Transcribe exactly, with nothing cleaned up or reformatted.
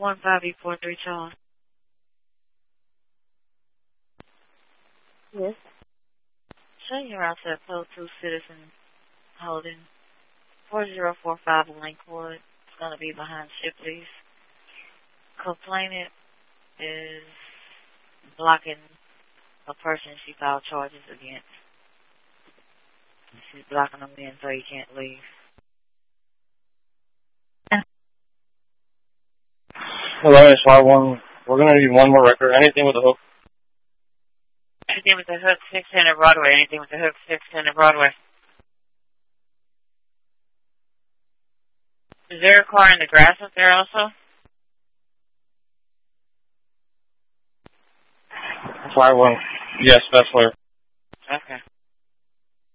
one five eight four three Charles. Yes. Show your out to Code two Citizen Holding four zero four five Linkwood. It's going to be behind Shipley's. Complainant is blocking a person she filed charges against. She's blocking them in so he can't leave. Hello, it's five one. We're going to need one more record. Anything with a hook. Anything with the hook, six hundred Broadway. Anything with the hook, six hundred Broadway. Is there a car in the grass up there also? five one. Yes, that's where. Okay.